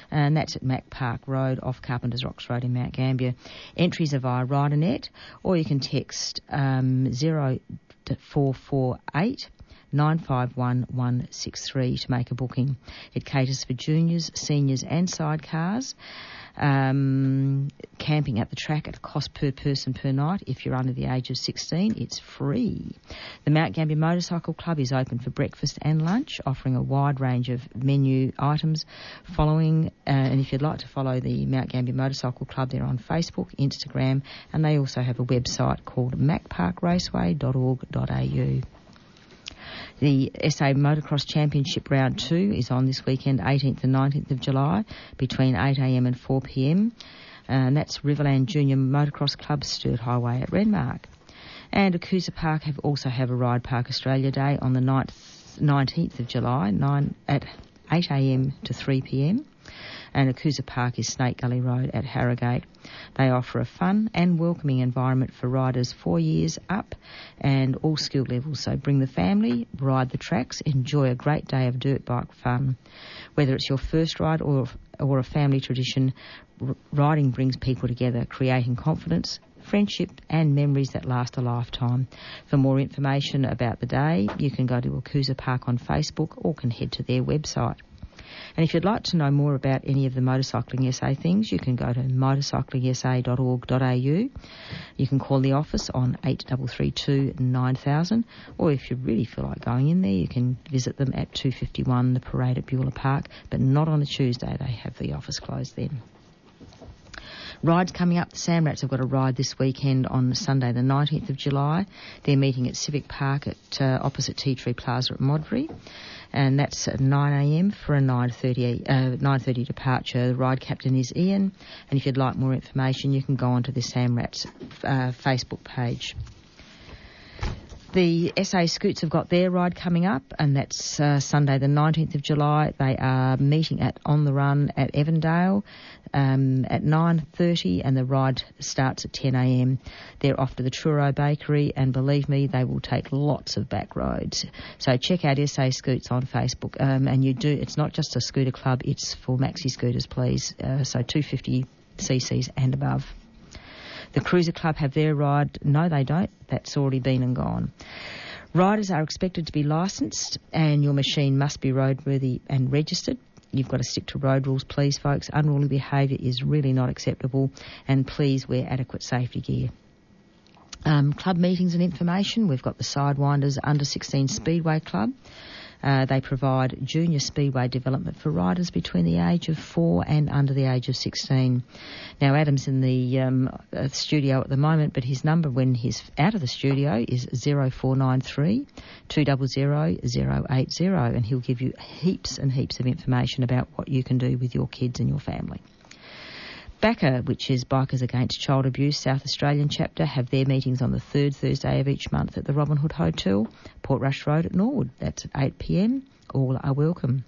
and that's at Mac Park Road off Carpenter's Rocks Road in Mount Gambier. Entries are via RiderNet, or you can text 0448 951 163 to make a booking. It caters for juniors, seniors and sidecars. Camping at the track at a cost per person per night. If you're under the age of 16, it's free. The Mount Gambier Motorcycle Club is open for breakfast and lunch, offering a wide range of menu items. And if you'd like to follow the Mount Gambier Motorcycle Club, they're on Facebook, Instagram, and they also have a website called macparkraceway.org.au. The SA Motocross Championship Round 2 is on this weekend, 18th and 19th of July, between 8am and 4pm. And that's Riverland Junior Motocross Club, Sturt Highway at Renmark. And Akusa Park also have a Ride Park Australia Day on the 19th of July, at 8am to 3pm. And Akusa Park is Snake Gully Road at Harrogate. They offer a fun and welcoming environment for riders 4 years up and all skill levels. So bring the family, ride the tracks, enjoy a great day of dirt bike fun. Whether it's your first ride or a family tradition, riding brings people together, creating confidence, friendship and memories that last a lifetime. For more information about the day, you can go to Akusa Park on Facebook or can head to their website. And if you'd like to know more about any of the Motorcycling SA things, you can go to motorcyclingsa.org.au. You can call the office on 8332 9000, or if you really feel like going in there, you can visit them at 251 The Parade at Beulah Park, but not on a Tuesday. They have the office closed then. Rides coming up. The Samrats have got a ride this weekend on Sunday the 19th of July. They're meeting at Civic Park at opposite Tea Tree Plaza at Modbury. And that's at 9am for a 9:30 departure. The ride captain is Ian. And if you'd like more information, you can go onto the Samrats Facebook page. The SA Scoots have got their ride coming up, and that's Sunday the 19th of July. They are meeting at On The Run at Evandale at 9:30, and the ride starts at 10am. They're off to the Truro Bakery, and believe me, they will take lots of back roads. So check out SA Scoots on Facebook. And it's not just a scooter club, it's for maxi scooters, please. So 250cc's and above. The Cruiser Club have their ride. No, they don't. That's already been and gone. Riders are expected to be licensed, and your machine must be roadworthy and registered. You've got to stick to road rules, please, folks. Unruly behaviour is really not acceptable, and please wear adequate safety gear. Club meetings and information. We've got the Sidewinders Under 16 Speedway Club. They provide junior speedway development for riders between the age of 4 and under the age of 16. Now, Adam's in the studio at the moment, but his number when he's out of the studio is 0493 200 080, and he'll give you heaps and heaps of information about what you can do with your kids and your family. BACA, which is Bikers Against Child Abuse South Australian chapter, have their meetings on the third Thursday of each month at the Robin Hood Hotel, Portrush Road at Norwood. That's at 8pm. All are welcome.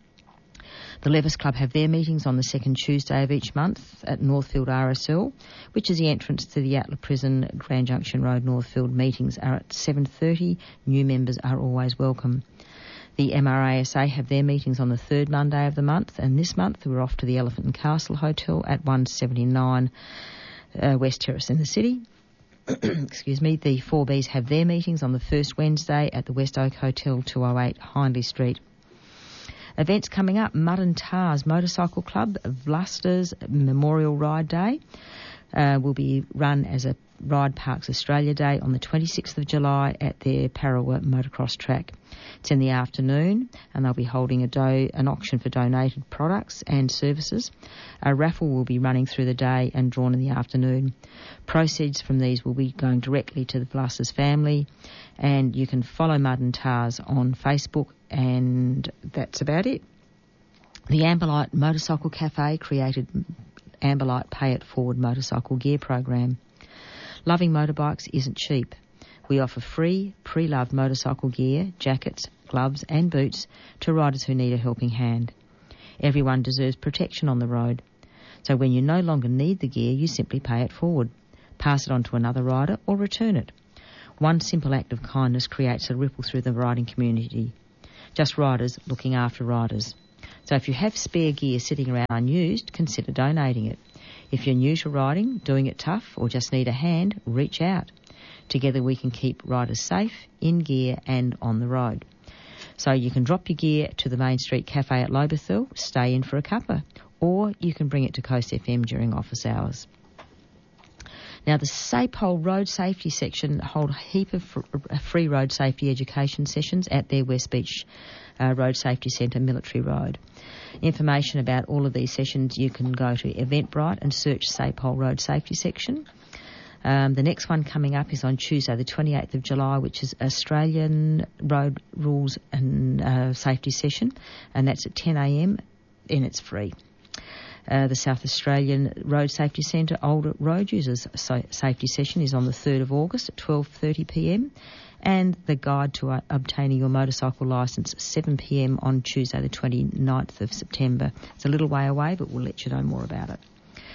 The Levis Club have their meetings on the second Tuesday of each month at Northfield RSL, which is the entrance to the Atla Prison, Grand Junction Road, Northfield. Meetings are at 7:30. New members are always welcome. The MRASA have their meetings on the third Monday of the month, and this month we're off to the Elephant and Castle Hotel at 179 West Terrace in the city. Excuse me. The 4Bs have their meetings on the first Wednesday at the West Oak Hotel, 208 Hindley Street. Events coming up. Mud and Tars Motorcycle Club, Vlaster's Memorial Ride Day will be run as a Ride Parks Australia Day on the 26th of July at their Parawa motocross track. It's in the afternoon, and they'll be holding an auction for donated products and services. A raffle will be running through the day and drawn in the afternoon. Proceeds from these will be going directly to the Blasters family, and you can follow Mud and Tars on Facebook, and that's about it. The Amberlight Motorcycle Cafe created Amberlight Pay It Forward motorcycle gear program. Loving motorbikes isn't cheap. We offer free, pre-loved motorcycle gear, jackets, gloves and boots to riders who need a helping hand. Everyone deserves protection on the road. So when you no longer need the gear, you simply pay it forward. Pass it on to another rider or return it. One simple act of kindness creates a ripple through the riding community. Just riders looking after riders. So if you have spare gear sitting around unused, consider donating it. If you're new to riding, doing it tough, or just need a hand, reach out. Together we can keep riders safe, in gear and on the road. So you can drop your gear to the Main Street Cafe at Lobethal, stay in for a cuppa, or you can bring it to Coast FM during office hours. Now, the SAPOL Road Safety Section hold a heap of free road safety education sessions at their West Beach Road Safety Centre, Military Road. Information about all of these sessions, you can go to Eventbrite and search SAPOL Road Safety Section. The next one coming up is on Tuesday, the 28th of July, which is Australian Road Rules and Safety Session, and that's at 10 a.m. and it's free. The South Australian Road Safety Centre Older Road Users Safety Session is on the 3rd of August at 12:30 p.m. and the Guide to Obtaining Your Motorcycle Licence 7 p.m. on Tuesday the 29th of September. It's a little way away, but we'll let you know more about it.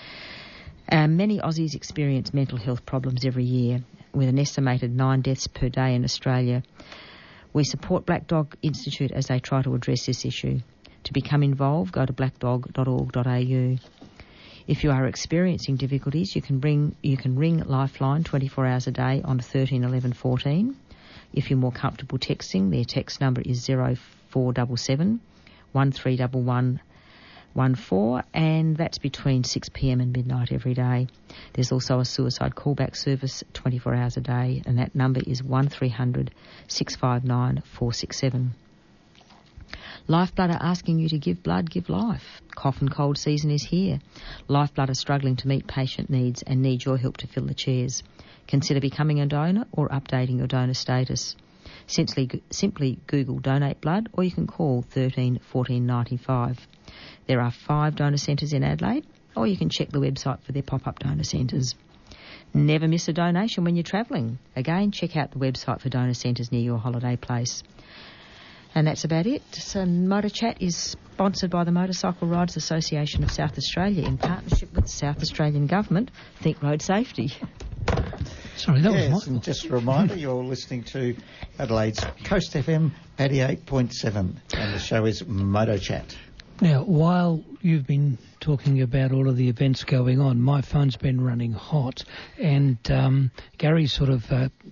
Many Aussies experience mental health problems every year, with an estimated 9 deaths per day in Australia. We support Black Dog Institute as they try to address this issue. To become involved, go to blackdog.org.au. If you are experiencing difficulties, you can ring Lifeline 24 hours a day on 13 11 14. If you're more comfortable texting, their text number is 0477 1311 14, and that's between 6 p.m. and midnight every day. There's also a suicide callback service 24 hours a day, and that number is 1300 659 467. Lifeblood are asking you to give blood, give life. Cough and cold season is here. Lifeblood are struggling to meet patient needs and need your help to fill the chairs. Consider becoming a donor or updating your donor status. Simply Google Donate Blood, or you can call 13 14 95. There are 5 donor centres in Adelaide, or you can check the website for their pop-up donor centres. Never miss a donation when you're travelling. Again, check out the website for donor centres near your holiday place. And that's about it. So Motor Chat is sponsored by the Motorcycle Riders Association of South Australia in partnership with the South Australian Government. Think road safety. Sorry, that was Michael. And just a reminder, you're listening to Adelaide's Coast FM 88.7, and the show is Motor Chat. Now, while you've been talking about all of the events going on, my phone's been running hot, and Gary's sort of...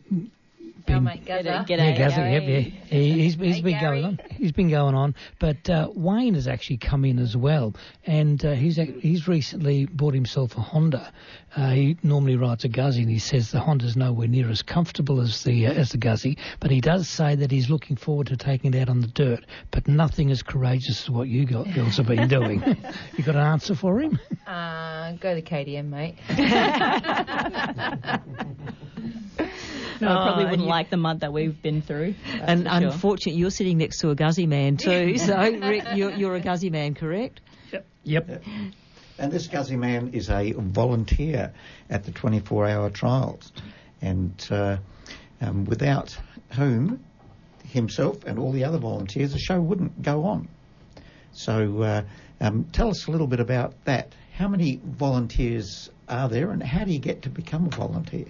G'day, Gary. He's been going on. He's been going on, but Wayne has actually come in as well, and he's recently bought himself a Honda. He normally rides a Guzzi, and he says the Honda's nowhere near as comfortable as the Guzzi, but he does say that he's looking forward to taking it out on the dirt, but nothing as courageous as what you girls have been doing. You got an answer for him? Go the KTM, mate. No, I probably wouldn't like the mud that we've been through. And unfortunately, you're sitting next to a Guzzi man too, so Rick, you're a Guzzi man, correct? Yep. And this Guzzi man is a volunteer at the 24-hour trials, and without whom, himself and all the other volunteers, the show wouldn't go on. So tell us a little bit about that. How many volunteers are there, and how do you get to become a volunteer?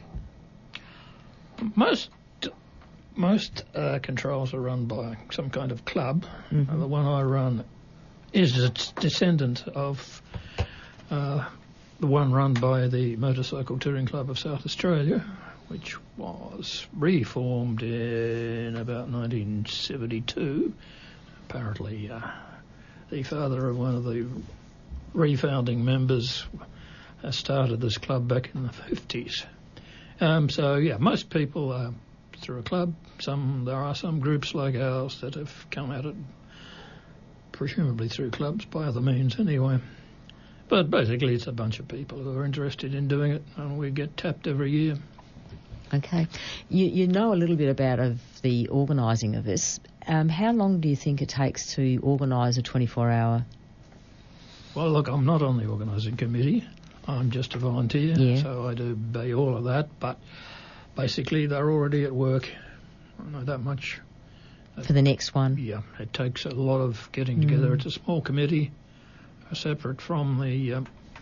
Most controls are run by some kind of club. Mm-hmm. The one I run is a descendant of the one run by the Motorcycle Touring Club of South Australia, which was reformed in about 1972. Apparently, the father of one of the refounding members started this club back in the 50s. Most people are through a club. There are some groups like ours that have come at it, presumably through clubs, by other means anyway. But basically it's a bunch of people who are interested in doing it, and we get tapped every year. Okay. You know a little bit about the organising of this. How long do you think it takes to organise a 24-hour? Well, look, I'm not on the organising committee. I'm just a volunteer, so I do obey all of that, but basically they're already at work. I know that much. For the next one? Yeah, it takes a lot of getting together. It's a small committee, separate from the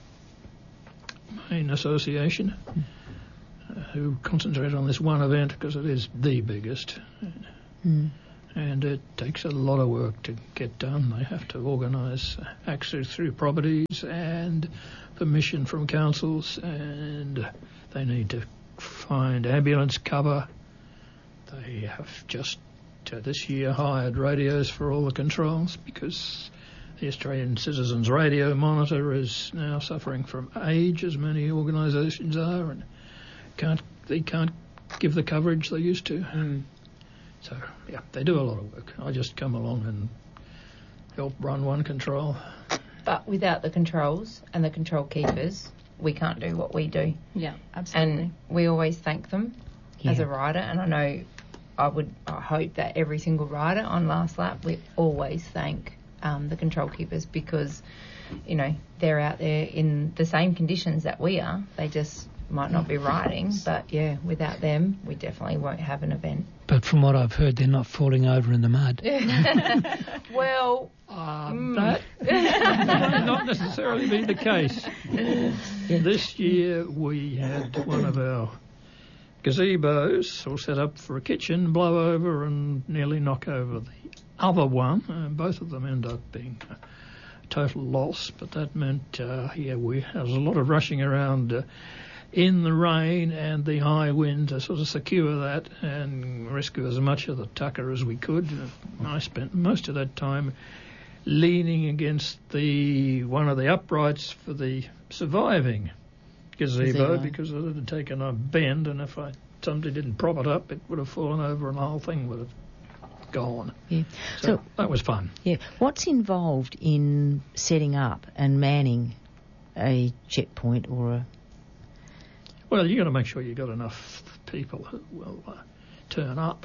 main association, who concentrate on this one event because it is the biggest. and it takes a lot of work to get done. They have to organise access through properties and permission from councils, and they need to find ambulance cover. They have just this year hired radios for all the controls because the Australian Citizens Radio Monitor is now suffering from age, as many organisations are, and they can't give the coverage they used to. So, yeah, they do a lot of work. I just come along and help run one control. But without the controls and the control keepers, we can't do what we do. Yeah, absolutely. And we always thank them as a rider, and I know I hope that every single rider on Last Lap, we always thank the control keepers because, you know, they're out there in the same conditions that we are. They just might not be riding, but yeah, without them, we definitely won't have an event. But from what I've heard, they're not falling over in the mud. Well, that might not necessarily be the case. This year we had one of our gazebos all set up for a kitchen blow over and nearly knock over the other one. Both of them end up being a total loss, but that meant, there was a lot of rushing around in the rain and the high wind to sort of secure that and rescue as much of the tucker as we could. I spent most of that time leaning against one of the uprights for the surviving gazebo because it had taken a bend, and if somebody didn't prop it up, it would have fallen over and the whole thing would have gone. Yeah. So that was fun. Yeah. What's involved in setting up and manning a checkpoint or a... Well, you've got to make sure you've got enough people who will turn up.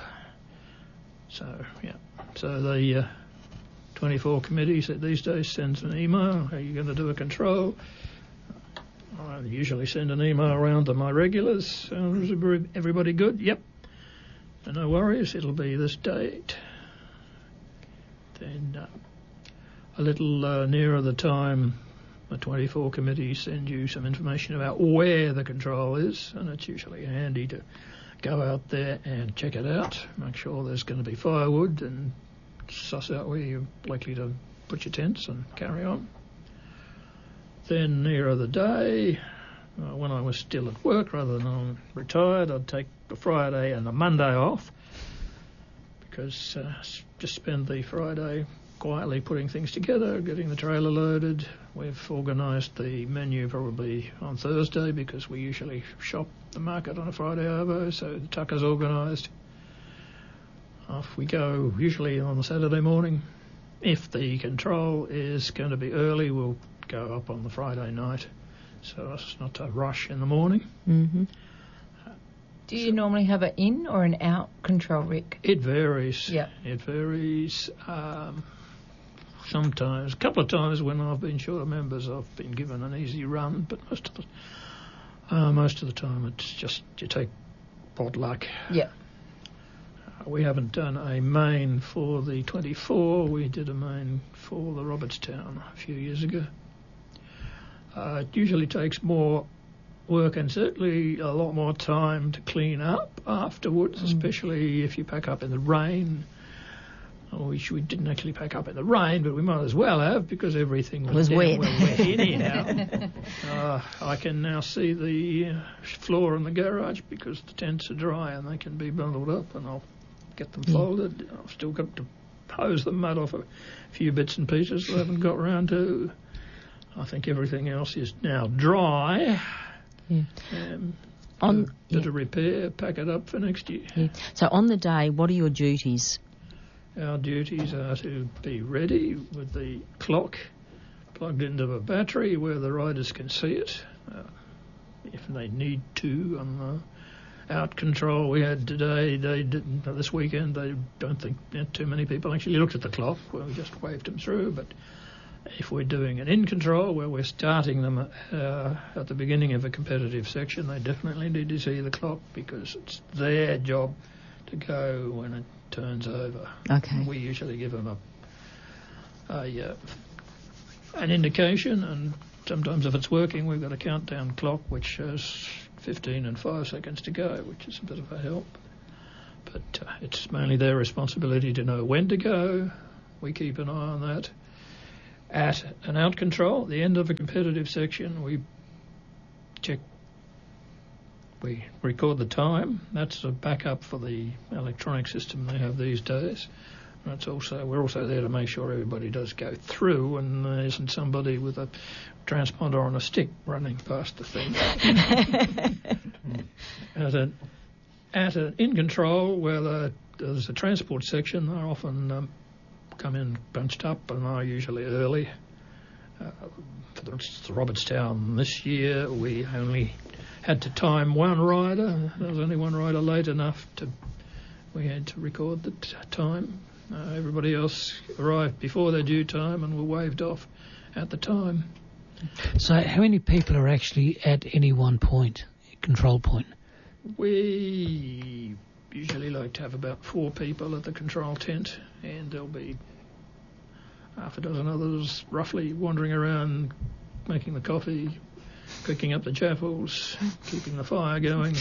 So, yeah. So the 24 committee these days sends an email. Are you going to do a control? I usually send an email around to my regulars. Is everybody good? Yep. No worries. It'll be this date. Then a little nearer the time, the 24 committee send you some information about where the control is, and it's usually handy to go out there and check it out, make sure there's going to be firewood and suss out where you're likely to put your tents and carry on. Then nearer the day, when I was still at work rather than I'm retired, I'd take the Friday and the Monday off because just spend the Friday quietly putting things together, getting the trailer loaded. We've organised the menu probably on Thursday because we usually shop the market on a Friday over, so the tucker's organised. Off we go, usually on a Saturday morning. If the control is going to be early, we'll go up on the Friday night, so it's not a rush in the morning. Mm-hmm. Do you normally have an in or an out control, Rick? It varies. Yeah. It varies. Sometimes, a couple of times when I've been short of members, I've been given an easy run, but most of the time it's just you take pot luck. Yeah. We haven't done a main for the 24. We did a main for the Robertstown a few years ago. It usually takes more work and certainly a lot more time to clean up afterwards, especially if you pack up in the rain. We didn't actually pack up in the rain, but we might as well have because everything was wet. Well wet anyhow. I can now see the floor in the garage because the tents are dry and they can be bundled up, and I'll get them folded. I've still got to hose the mud off a few bits and pieces I haven't got round to. I think everything else is now dry. Yeah. Did a repair, pack it up for next year. Yeah. So on the day, what are your duties? Our duties are to be ready with the clock plugged into a battery where the riders can see it if they need to. On the out control we had today, this weekend, they don't think too many people actually looked at the clock. Well, we just waved them through, but if we're doing an in control where we're starting them at the beginning of a competitive section, they definitely need to see the clock because it's their job to go when it turns over. Okay. We usually give them an indication, and sometimes if it's working, we've got a countdown clock which shows 15 and 5 seconds to go, which is a bit of a help. But it's mainly their responsibility to know when to go. We keep an eye on that. At an out control, at the end of a competitive section, we record the time. That's a backup for the electronic system they have these days. We're also there to make sure everybody does go through and there isn't somebody with a transponder on a stick running past the thing. At an in control where there's a transport section, they often come in bunched up and are usually early. For the Robertstown this year, we only had to time one rider. There was only one rider late enough we had to record the time. Everybody else arrived before their due time and were waved off at the time. So how many people are actually at any one point, control point? We usually like to have about 4 people at the control tent, and there'll be half a dozen others roughly wandering around, making the coffee, cooking up the chaffles, keeping the fire going,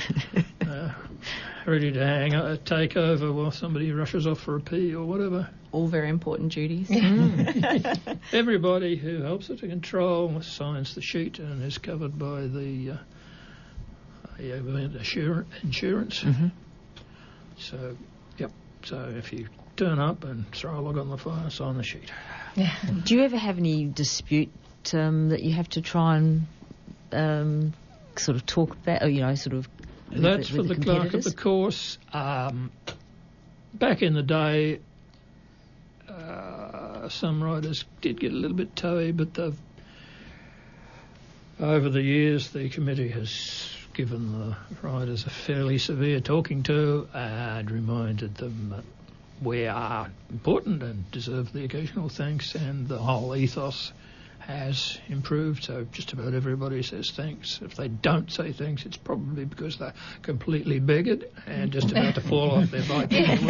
ready to take over while somebody rushes off for a pee or whatever. All very important duties. Everybody who helps at a control signs the sheet and is covered by the insurance. Mm-hmm. So if you turn up and throw a log on the fire, sign the sheet. Do you ever have any dispute that you have to try and sort of talk about, or, sort of... That's for the clerk of the course. Back in the day, some riders did get a little bit toey, but over the years the committee has given the riders a fairly severe talking to and reminded them that we are important and deserve the occasional thanks, and the whole ethos has improved, so just about everybody says thanks. If they don't say thanks, it's probably because they're completely beggared and just about to fall off their bike.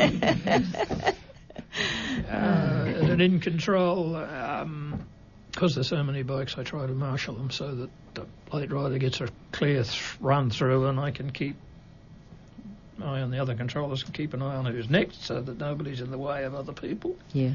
At an in control, because there's so many bikes, I try to marshal them so that the late rider gets a clear run through, and I can keep an eye on the other controllers and keep an eye on who's next so that nobody's in the way of other people. Yeah.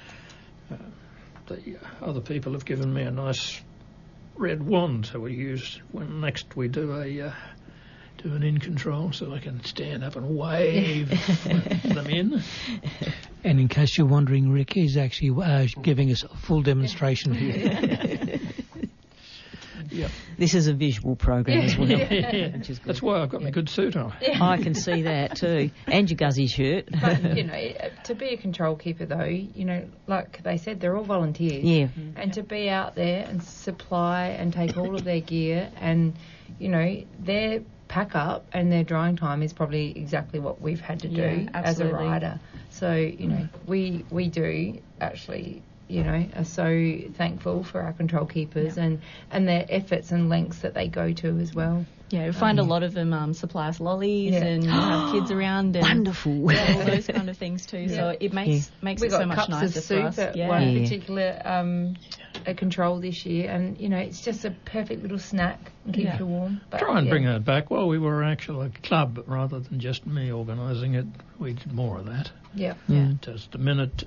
The other people have given me a nice red wand that we use when next we do an in control, so I can stand up and wave them in. And in case you're wondering, Rick is actually giving us a full demonstration here. Yep. This is a visual program as well. Yeah. That's why I've got my good suit on. I can see that too. And your Guzzy shirt. But, to be a control keeper though, like they said, they're all volunteers. Yeah. And to be out there and supply and take all of their gear and, their pack up and their drying time is probably exactly what we've had to do as a rider. So, we do actually... are so thankful for our control keepers and their efforts and lengths that they go to as well. Yeah, we find a lot of them supply us lollies and have kids around. And, wonderful. Yeah, all those kind of things too. Yeah. So it makes it so much nicer for us. At one particular control this year, and it's just a perfect little snack and keeps you warm. But, try and bring that back. Well, we were actually a club rather than just me organising it. We did more of that. Yeah. Just a minute.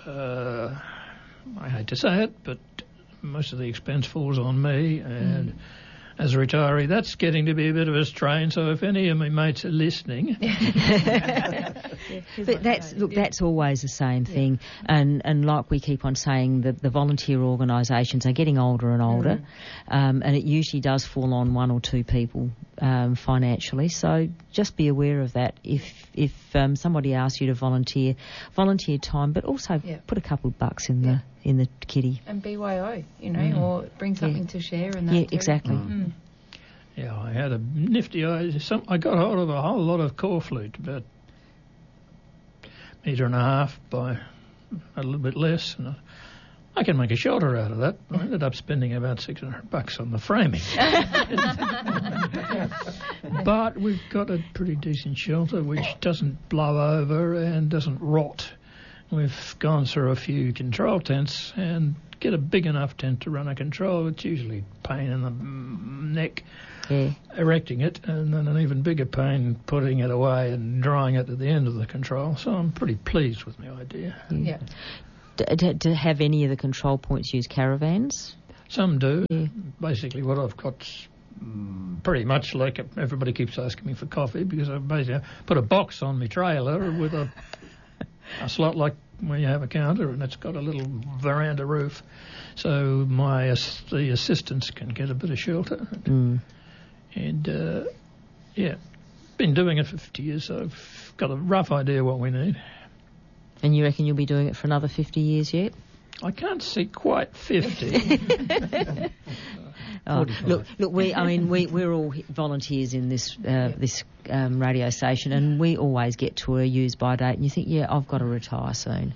I hate to say it, but most of the expense falls on me, and as a retiree, that's getting to be a bit of a strain. So if any of my mates are listening, but that's always the same thing, and like we keep on saying, the volunteer organisations are getting older and older, and it usually does fall on 1 or 2 people financially. So just be aware of that. If somebody asks you to volunteer time, but also put a couple of bucks in the kitty. And BYO, or bring something to share in that. Yeah, exactly. Yeah, I had a nifty idea. I got hold of a whole lot of core flute, about 1.5 meters by a little bit less, and I can make a shelter out of that. I ended up spending about $600 on the framing. But we've got a pretty decent shelter which doesn't blow over and doesn't rot. We've gone through a few control tents and get a big enough tent to run a control. It's usually pain in the neck erecting it, and then an even bigger pain putting it away and drying it at the end of the control. So I'm pretty pleased with my idea. Yeah. Do have any of the control points use caravans? Some do. Yeah. Basically, what I've got's pretty much like everybody keeps asking me for coffee, because I basically put a box on my trailer with a slot like where you have a counter, and it's got a little veranda roof, so the assistants can get a bit of shelter. And been doing it for 50 years, so I've got a rough idea what we need. And you reckon you'll be doing it for another 50 years yet? I can't see quite 50. Look, we're all volunteers in this radio station, and we always get to a use-by date, and you think, I've got to retire soon.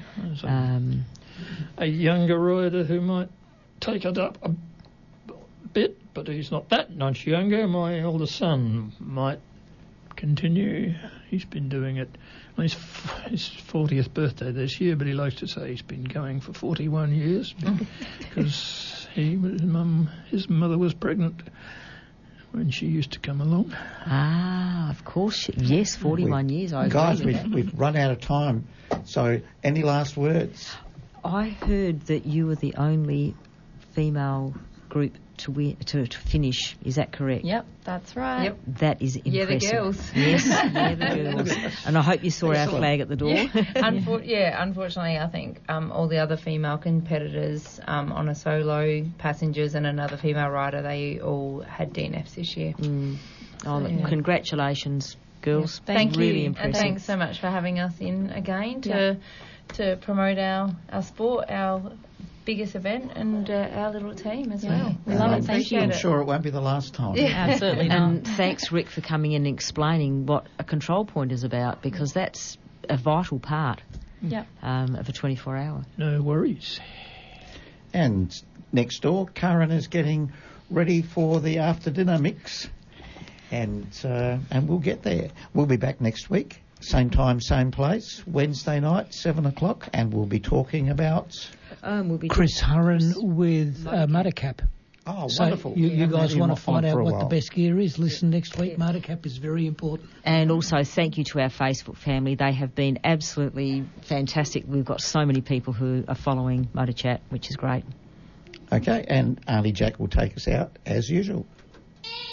A younger rider who might take it up a bit, but he's not that much younger. My oldest son might continue. He's been doing it. Well, his 40th birthday this year, but he likes to say he's been going for 41 years because his mother was pregnant when she used to come along. Ah, of course. Yes, 41 years. I agree. Guys, we've run out of time. So, any last words? I heard that you were the only female group to finish. Is that correct? Yep, that's right. Yep. That is impressive. Yeah, the girls. Yes, yeah, the girls. And I hope you saw our flag at the door. Unfortunately, I think all the other female competitors on a solo, passengers and another female rider, they all had DNFs this year. Congratulations, girls. Yeah. Thank really you. Impressive. And thanks so much for having us in again to promote our sport, our biggest event, and our little team as well. We love it. Thank you. I'm sure it won't be the last time. Yeah, absolutely not. And thanks, Rick, for coming in and explaining what a control point is about, because that's a vital part of a 24-hour. No worries. And next door, Karen is getting ready for the after-dinner mix, and we'll get there. We'll be back next week, same time, same place, Wednesday night, 7 o'clock, and we'll be talking about... Chris Hurren with Motorcap. Oh, so wonderful. You guys want to find out what the best gear is? Listen next week. Motorcap is very important. And also thank you to our Facebook family. They have been absolutely fantastic. We've got so many people who are following Motor Chat, which is great. Okay, and Auntie Jack will take us out as usual.